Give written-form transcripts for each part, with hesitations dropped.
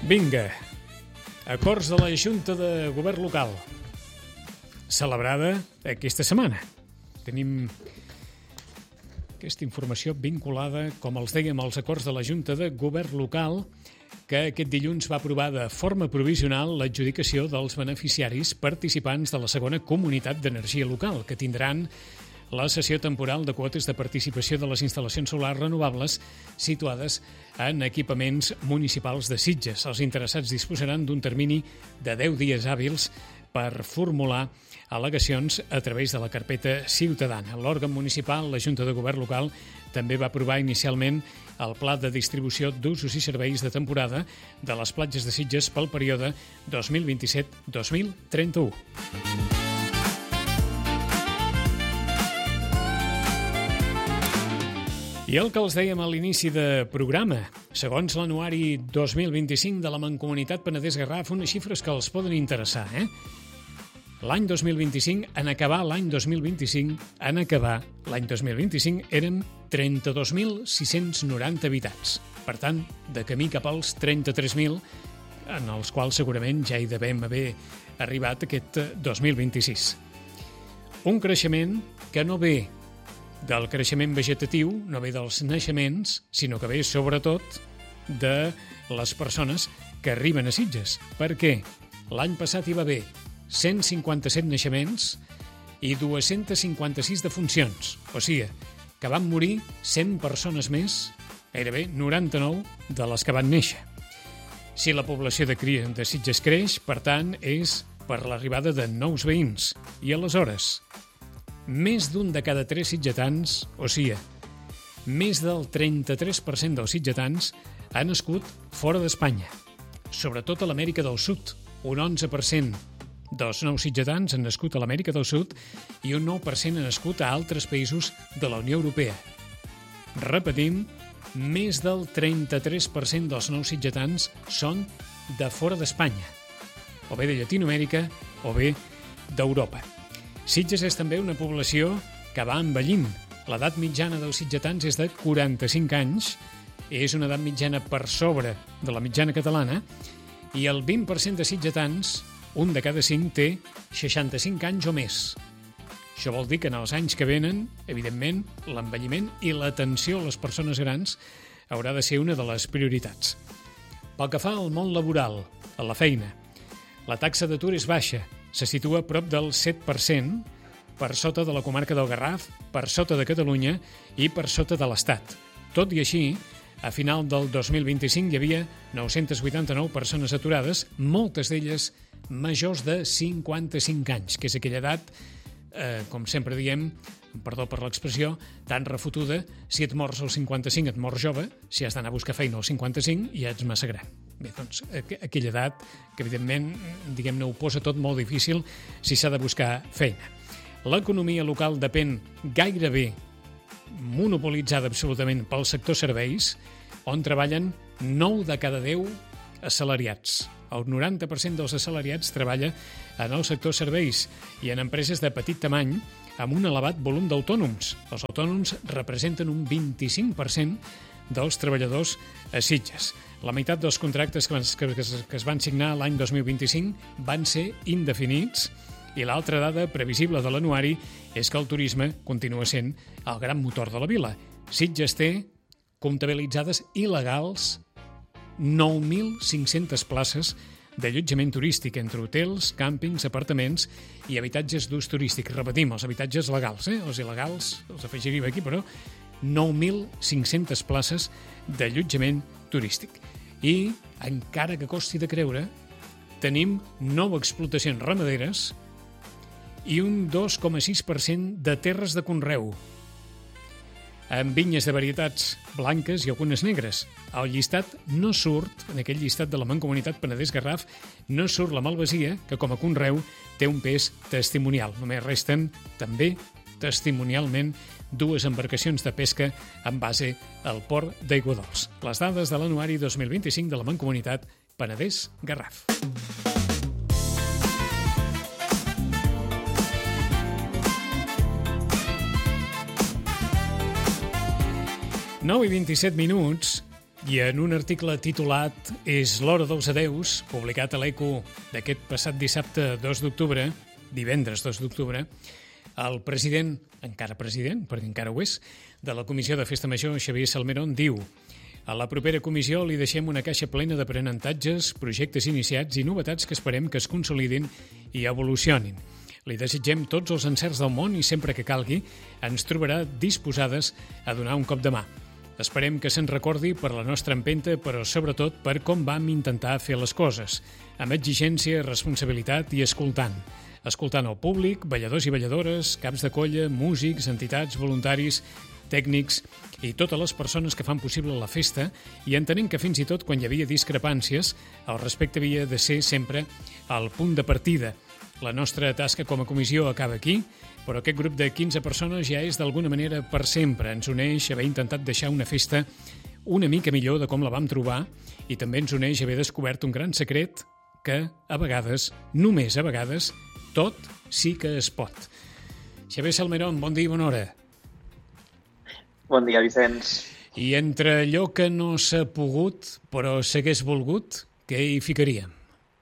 Vinga, acords de la Junta de Govern local, celebrada aquesta setmana. Tenim aquesta informació vinculada, com els dèiem, als acords de la Junta de Govern local, que aquest dilluns va aprovar de forma provisional l'adjudicació dels beneficiaris participants de la segona comunitat d'energia local, que tindran la cessió temporal de quotes de participació de les instal·lacions solars renovables situades en equipaments municipals de Sitges. Els interessats disposaran d'un termini de 10 dies hàbils per formular al·legacions a través de la carpeta ciutadana. L'òrgan municipal, la Junta de Govern local, també va aprovar inicialment el pla de distribució d'usos i serveis de temporada de les platges de Sitges pel període 2027-2031. I el que els dèiem a l'inici de programa, segons l'anuari 2025 de la Mancomunitat Penedès-Garraf, unes xifres que els poden interessar, L'any 2025, en acabar l'any 2025, érem 32.690 habitants. Per tant, de camí cap als 33.000, en els quals segurament ja hi devem haver arribat aquest 2026. Un creixement que no ve del creixement vegetatiu, no ve dels naixements, sinó que ve sobretot de les persones que arriben a Sitges. Per què? L'any passat hi va haver 157 naixements i 256 defuncions. O sigui, que van morir 100 persones més, gairebé 99 de les que van néixer. Si la població de Sitges creix, per tant, és per l'arribada de nous veïns. I aleshores, més d'un de cada 3 sitgetans, o sigui, més del 33% dels sitgetans han nascut fora d'Espanya, sobretot a l'Amèrica del Sud. Un 11% dels nous sitgetans han nascut a l'Amèrica del Sud i un 9% han nascut a altres països de la Unió Europea. Repetim, més del 33% dels nous sitgetans són de fora d'Espanya, o bé de Llatinoamèrica o bé d'Europa. Sitges és també una població que va envellint. L'edat mitjana dels sitgetans és de 45 anys, és una edat mitjana per sobre de la mitjana catalana, i el 20% de sitgetans, un de cada 5, té 65 anys o més. Això vol dir que en els anys que venen, evidentment, l'envelliment i l'atenció a les persones grans haurà de ser una de les prioritats. Pel que fa al món laboral, a la feina, la taxa d'atur és baixa, se situa a prop del 7%, per sota de la comarca del Garraf, per sota de Catalunya i per sota de l'Estat. Tot i així, a final del 2025 hi havia 989 persones aturades, moltes d'elles majors de 55 anys, que és aquella edat, com sempre diem, perdó per l'expressió, tan refotuda: si et mors als 55 et mors jove, si has d'anar a buscar feina als 55 ja ets massa gran. Bé, doncs, aquella edat que, evidentment, diguem-ne, ho posa tot molt difícil si s'ha de buscar feina. L'economia local depèn gairebé monopolitzada absolutament pel sector serveis, on treballen 9 de cada 10 assalariats. El 90% dels assalariats treballa en el sector serveis i en empreses de petit tamany amb un elevat volum d'autònoms. Els autònoms representen un 25% dels treballadors a Sitges. La meitat dels contractes que es van signar l'any 2025 van ser indefinits, i l'altra dada previsible de l'anuari és que el turisme continua sent el gran motor de la vila. Sitges té comptabilitzades il·legals 9.500 places d'allotjament turístic entre hotels, càmpings, apartaments i habitatges d'ús turístic. Repetim, els habitatges legals, Els il·legals els afegiríem aquí, però 9.500 places d'allotjament turístic. I, encara que costi de creure, tenim 9 explotacions ramaderes i un 2,6% de terres de conreu, amb vinyes de varietats blanques i algunes negres. Al llistat no surt, en aquell llistat de la Mancomunitat Penedès-Garraf, no surt la malvasia, que com a conreu té un pes testimonial. Només resten, també testimonialment, 2 embarcacions de pesca en base al port d'Aiguadols. Les dades de l'anuari 2025 de la Mancomunitat Penedès-Garraf. 9:27 minuts, I en un article titulat És l'hora dels adeus, publicat a l'Eco d'aquest passat dissabte 2 d'octubre, divendres 2 d'octubre, el president, encara president, perquè encara ho és, de la Comissió de Festa Major, Xavier Salmerón, diu: a la propera comissió li deixem una caixa plena d'aprenentatges, projectes iniciats i novetats que esperem que es consolidin i evolucionin. Li desitgem tots els encerts del món i sempre que calgui ens trobarà disposades a donar un cop de mà. Esperem que se'n recordi per la nostra empenta, però sobretot per com vam intentar fer les coses, amb exigència, responsabilitat i escoltant. Escoltant el públic, balladors i balladores, caps de colla, músics, entitats, voluntaris, tècnics i totes les persones que fan possible la festa i entenent que fins i tot quan hi havia discrepàncies, el respecte havia de ser sempre el punt de partida. La nostra tasca com a comissió acaba aquí, però aquest grup de 15 persones ja és d'alguna manera per sempre. Ens uneix haver intentat deixar una festa una mica millor de com la vam trobar i també ens uneix haver descobert un gran secret que, a vegades, només a vegades, tot sí que es pot. Xavier Salmerón, bon dia i bona hora. Bon dia, Vicenç. I entre allò que no s'ha pogut, però s'hagués volgut, què hi ficaríem?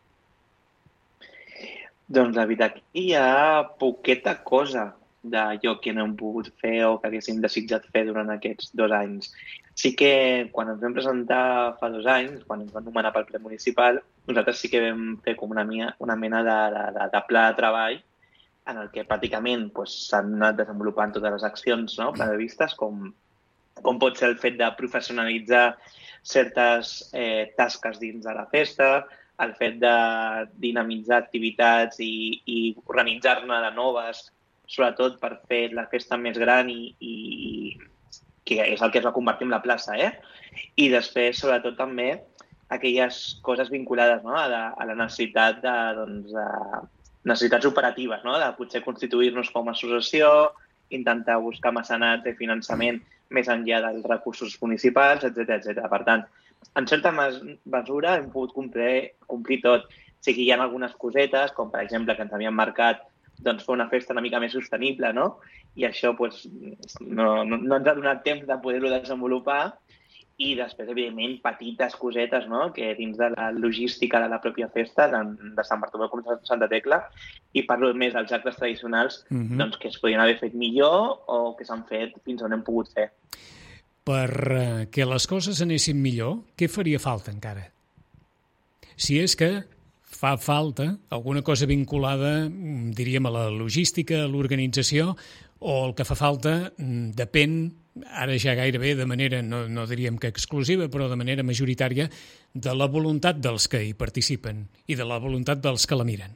Doncs la veritat, hi ha poqueta cosa d'allò que no hem pogut fer o que haguéssim desitjat fer durant aquests 2 anys. Sí que quan ens vam presentar fa 2 anys, quan ens van nomenar pel ple municipal, nosaltres sí que vam fer com una mena de pla de treball en el que pràcticament s'han anat desenvolupant totes les accions previstes, com pot ser el fet de professionalitzar certes tasques dins de la festa, el fet de dinamitzar activitats i organitzar-ne de noves, sobretot per fer la festa més gran i que és el que es va convertir en la plaça, I després, sobretot, també aquelles coses vinculades a la necessitat de necessitats operatives, de potser constituir-nos com a associació, intentar buscar mecenats de finançament més enllà dels recursos municipals, etc. Per tant, en certa mesura hem pogut complir tot. Sí que hi ha algunes cosetes, com per exemple que ens havíem marcat fer una festa una mica més sostenible, i això no ens ha donat temps de poder-ho desenvolupar. I després, evidentment, petites cosetes que dins de la logística de la pròpia festa, de Sant Bartomeu com de Santa Tecla, i parlo més dels actes tradicionals, que es podien haver fet millor o que s'han fet fins on hem pogut fer. Per que les coses anessin millor, què faria falta encara? Si és que fa falta alguna cosa vinculada, diríem, a la logística, a l'organització, o el que fa falta depèn, ara ja gairebé de manera, no diríem que exclusiva, però de manera majoritària, de la voluntat dels que hi participen i de la voluntat dels que la miren.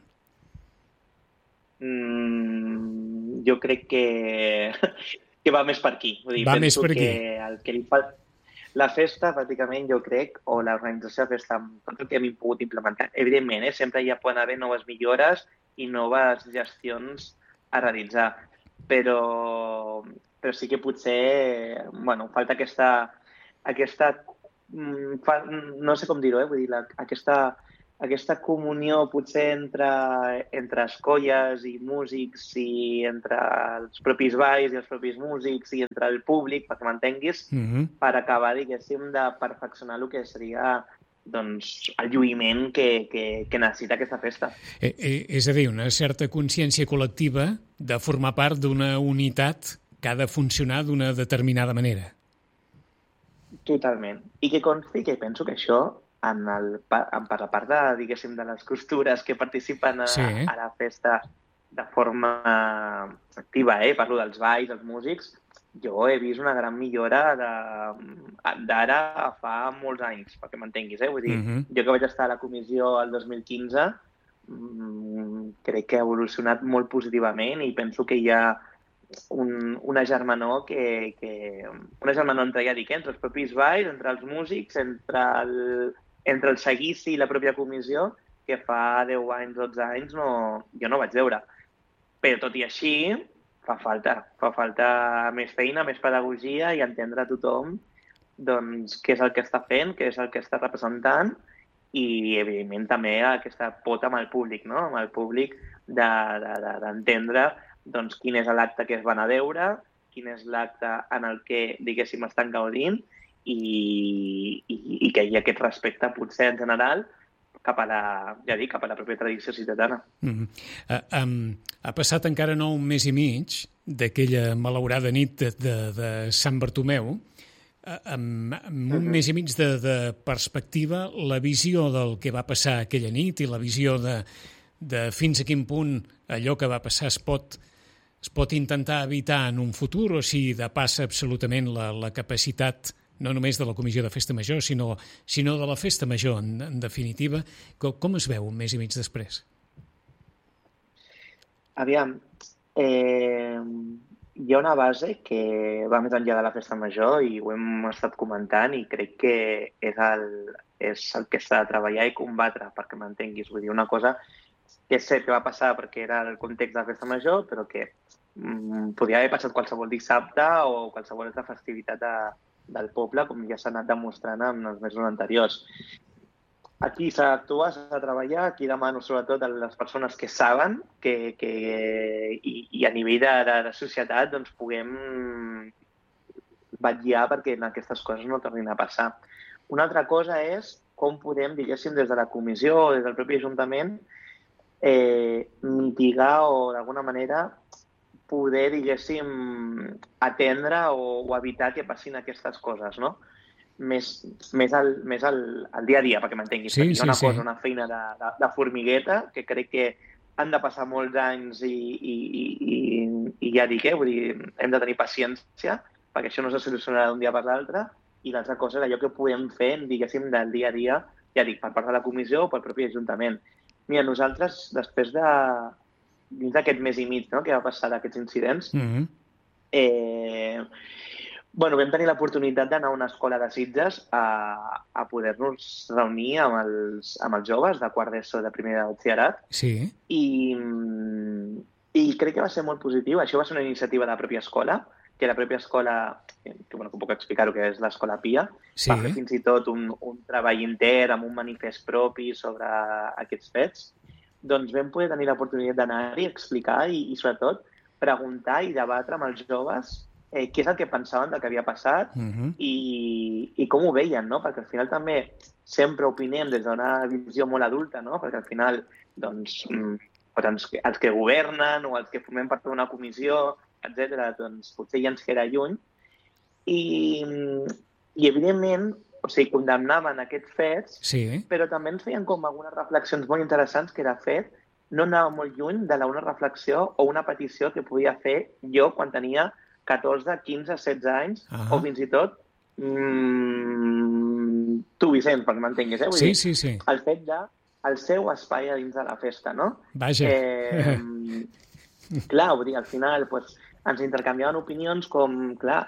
Jo crec que va més per aquí. Vull dir, va més per aquí. El que li fa la festa, pràcticament, jo crec, o l'organització de festa, amb tot el que hem pogut implementar, evidentment, sempre hi poden haver noves millores i noves gestions a realitzar, però sí que potser, falta aquesta no sé com dir-ho, vull dir, aquesta comunió potser entre escolles i músics i entre els propis balls i els propis músics i entre el públic, perquè m'entenguis, per acabar, diguéssim, de perfeccionar el que seria el lluïment que necessita aquesta festa. És a dir, una certa consciència col·lectiva de formar part d'una unitat que ha de funcionar d'una determinada manera. Totalment. I que consti que penso que això per la part diguéssim, de les costures que participen a la festa de forma activa, parlo dels balls, dels músics, jo he vist una gran millora d'ara a fa molts anys, perquè m'entenguis, vull dir, jo que vaig estar a la comissió el 2015, crec que ha evolucionat molt positivament i penso que hi ha una germanor entre, entre els propis balls, entre els músics, entre el seguici i la pròpia comissió, que fa 10 anys, 12 anys, jo no vaig veure. Però tot i així, fa falta més feina, més pedagogia i entendre a tothom què és el que està fent, què és el que està representant i, evidentment, també aquesta pota amb el públic, amb el públic d'entendre quin és l'acte que es van a veure, quin és l'acte en el que, diguéssim, estan gaudint i que hi ha aquest respecte potser en general cap a la pròpia tradició ciutadana. Ha passat encara no un mes i mig d'aquella malaurada nit de Sant Bartomeu. Amb un mes i mig de perspectiva, la visió del que va passar aquella nit i la visió de fins a quin punt allò que va passar es pot intentar evitar en un futur, o si de passa absolutament la capacitat no només de la Comissió de Festa Major, sinó de la Festa Major, en definitiva. Com es veu un mes i mig després? Aviam, hi ha una base que va més enllà de la Festa Major i ho hem estat comentant i crec que és el que s'ha de treballar i combatre, perquè m'entenguis. Vull dir, una cosa que és cert que va passar perquè era el context de la Festa Major, però que podia haver passat qualsevol dissabte o qualsevol altra festivitat del poble, com ja s'ha anat demostrant en els mesos anteriors. Aquí s'ha d'actuar, s'ha de treballar, aquí demano sobretot a les persones que saben i a nivell de societat doncs, puguem vetllar perquè aquestes coses no tornin a passar. Una altra cosa és com podem, diguéssim, des de la comissió o des del propi Ajuntament mitigar o d'alguna manera poder, diguéssim, atendre o evitar que passin aquestes coses, no? Més al dia a dia, perquè m'entenguis. Sí, hi ha una sí. cosa, una feina de formigueta, que crec que han de passar molts anys i ja dic, vull dir, hem de tenir paciència, perquè això no se solucionarà d'un dia per l'altre, i l'altra cosa és allò que podem fer, diguéssim, del dia a dia, ja dic, per part de la comissió o pel propi Ajuntament. Mira, nosaltres, després dins d'aquest mes i mig, no?, que va passar d'aquests incidents, vam tenir l'oportunitat d'anar a una escola de Sitges a poder-nos reunir amb els joves de quart d'ESO de primer de batxillerat. Sí. I crec que va ser molt positiu. Això va ser una iniciativa de la pròpia escola, que la pròpia escola, que puc explicar-ho, que és l'Escola Pia, va fer fins i tot un treball intern amb un manifest propi sobre aquests fets. Doncs vam poder tenir l'oportunitat d'anar-hi, explicar i sobretot preguntar i debatre amb els joves què és el que pensaven del que havia passat i com ho veien, no? Perquè al final també sempre opinem des d'una visió molt adulta, no? Perquè al final doncs, els que governen o els que formem part d'una comissió, etc., doncs potser ja ens queda lluny. I evidentment, o sigui, condemnaven aquests fets, però també ens feien com algunes reflexions molt interessants que, de fet, no anava molt lluny de una reflexió o una petició que podia fer jo quan tenia 14, 15, 16 anys, o fins i tot tu, Vicent, perquè m'entenguis, Vull dir, el fet del seu espai a dins de la festa, no? Vaja. Clar, vull dir, al final ens intercanviaven opinions com, clar,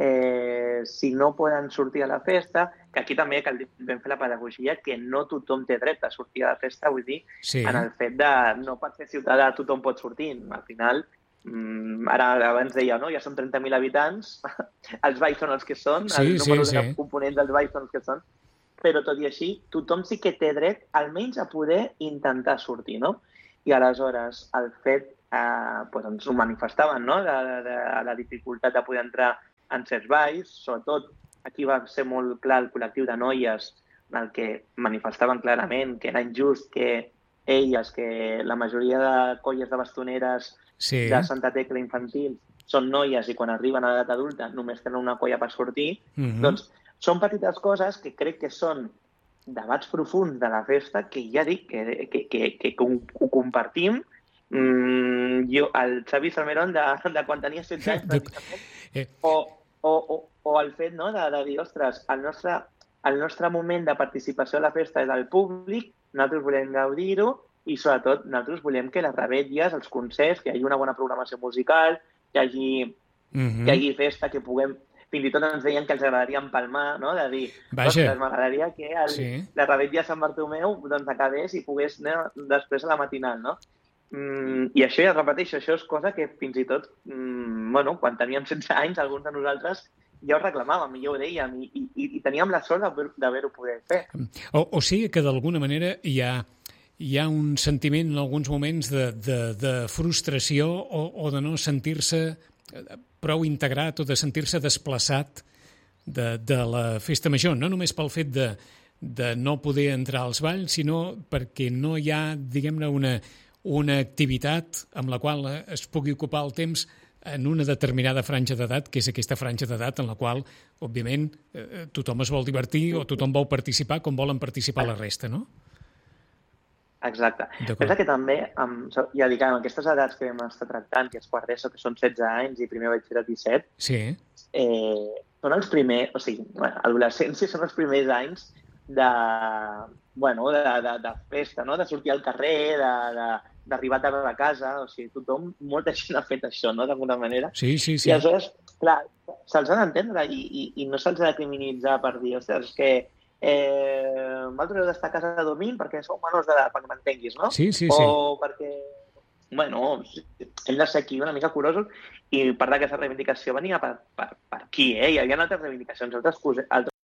si no poden sortir a la festa, que aquí també vam fer la pedagogia que no tothom té dret a sortir a la festa, vull dir, en el fet de no per ser ciutadà tothom pot sortir. Al final, ara abans deia, no? Ja són 30.000 habitants, els balls són els que són, el número de components dels balls són els que són, però tot i així, tothom sí que té dret almenys a poder intentar sortir, no? I aleshores, el fet, ens ho manifestaven, no?, de la dificultat de poder entrar en certs balls, sobretot aquí va ser molt clar el col·lectiu de noies en el que manifestaven clarament que era injust que elles, que la majoria de colles de bastoneres de Santa Tecla infantil són noies i quan arriben a l'edat adulta només tenen una colla per sortir, doncs són petites coses que crec que són debats profunds de la festa que ja dic que ho compartim. Jo, el Xavi Salmerón de quan tenia 16 anys pràcticament, o el fet, no, de dir, ostres, el nostre moment de participació a la festa és el públic, nosaltres volem gaudir-ho i sobretot nosaltres volem que les revetlles, els concerts, que hi hagi una bona programació musical, que hi hagi festa, que puguem... Fins i tot ens deien que els agradaria empalmar, no?, de dir, ostres, m'agradaria que la revetlla de Sant Bartomeu acabés i pogués anar després a la matinal, no? I això, ja repeteixo, això és cosa que fins i tot, quan teníem 16 anys, alguns de nosaltres ja ho reclamàvem i ja ho dèiem i teníem la sort d'haver-ho poder fer. O sigui que d'alguna manera hi ha un sentiment en alguns moments de frustració o de no sentir-se prou integrat o de sentir-se desplaçat de la festa major, no només pel fet de no poder entrar als balls, sinó perquè no hi ha, diguem-ne, una activitat amb la qual es pugui ocupar el temps en una determinada franja d'edat, que és aquesta franja d'edat en la qual, òbviament, tothom es vol divertir o tothom vol participar com volen participar la resta, no? Exacte. Pensa que també, ja dic, amb aquestes edats que vam estar tractant, que és quart d'ESO, que són 16 anys i primer vaig fer 17, sí. Són els primers, o sigui, l'adolescència són els primers anys de festa, no? De sortir al carrer, d'arribar tard a casa, o sigui, molta gent ha fet això, no?, d'alguna manera. Sí. I aleshores, clar, se'ls ha d'entendre i no se'ls ha de criminalitzar per dir, ostres, és que vosaltres heu d'estar a casa dormint perquè sou menors d'edat, perquè m'entenguis, no? Sí. O perquè, hem de ser aquí una mica curosos i part d'aquesta reivindicació venia per aquí, Hi havia altres reivindicacions, altres